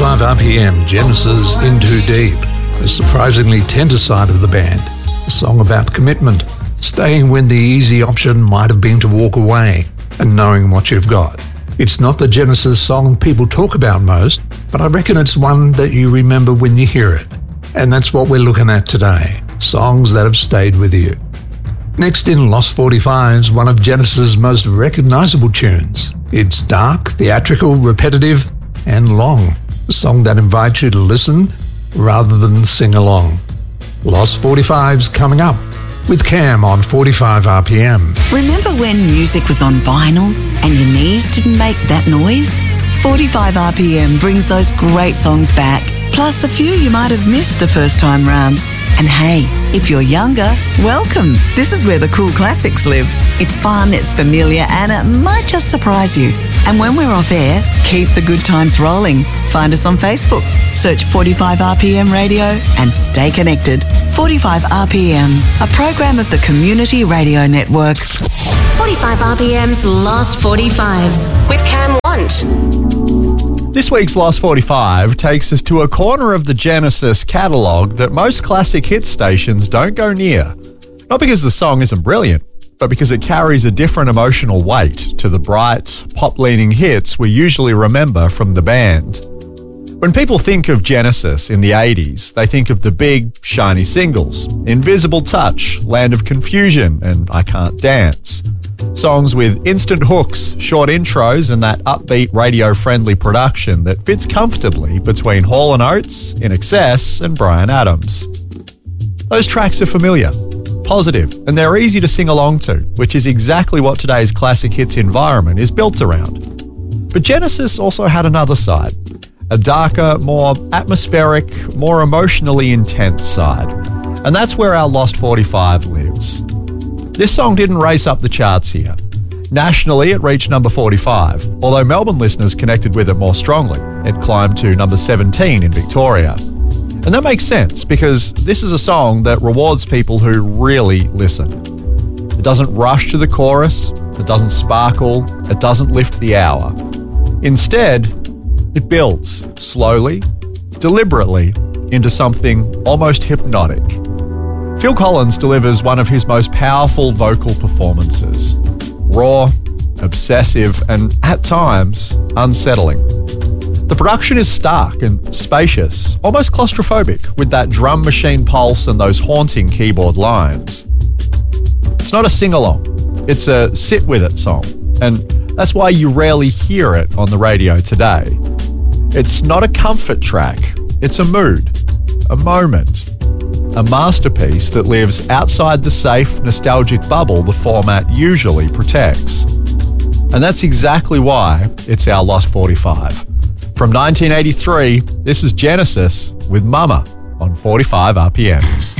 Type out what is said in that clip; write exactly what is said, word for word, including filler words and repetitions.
forty-five R P M, Genesis In Too Deep, a surprisingly tender side of the band. A song about commitment, staying when the easy option might have been to walk away, and knowing what you've got. It's not the Genesis song people talk about most, but I reckon it's one that you remember when you hear it. And that's what we're looking at today, songs that have stayed with you. Next in Lost forty-fives, one of Genesis' most recognisable tunes. It's dark, theatrical, repetitive, and long. A song that invites you to listen rather than sing along. Lost forty-fives coming up with Cam on forty-five R P M. Remember when music was on vinyl and your knees didn't make that noise? forty-five R P M brings those great songs back, plus a few you might have missed the first time round. And hey, if you're younger, welcome. This is where the cool classics live. It's fun, it's familiar, and it might just surprise you. And when we're off air, keep the good times rolling. Find us on Facebook. Search forty-five R P M Radio and stay connected. forty-five R P M, a program of the Community Radio Network. forty-five R P M's Lost forty-fives with Cam Want. This week's Lost forty-five takes us to a corner of the Genesis catalogue that most classic hit stations don't go near. Not because the song isn't brilliant, but because it carries a different emotional weight to the bright, pop-leaning hits we usually remember from the band. When people think of Genesis in the eighties, they think of the big, shiny singles, Invisible Touch, Land of Confusion, and I Can't Dance. Songs with instant hooks, short intros, and that upbeat radio-friendly production that fits comfortably between Hall and Oates, I N X S, and Bryan Adams. Those tracks are familiar, positive, and they're easy to sing along to, which is exactly what today's classic hits environment is built around. But Genesis also had another side, a darker, more atmospheric, more emotionally intense side. And that's where our Lost forty-five lives. This song didn't race up the charts here. Nationally, it reached number forty-five, although Melbourne listeners connected with it more strongly. It climbed to number seventeen in Victoria. And that makes sense, because this is a song that rewards people who really listen. It doesn't rush to the chorus, it doesn't sparkle, it doesn't lift the hour. Instead, it builds slowly, deliberately, into something almost hypnotic. Phil Collins delivers one of his most powerful vocal performances. Raw, obsessive, and at times, unsettling. The production is stark and spacious, almost claustrophobic, with that drum machine pulse and those haunting keyboard lines. It's not a sing-along, it's a sit-with-it song, and that's why you rarely hear it on the radio today. It's not a comfort track, it's a mood, a moment. A masterpiece that lives outside the safe, nostalgic bubble the format usually protects. And that's exactly why it's our Lost forty-five. From nineteen eighty-three, this is Genesis with Mama on forty-five R P M.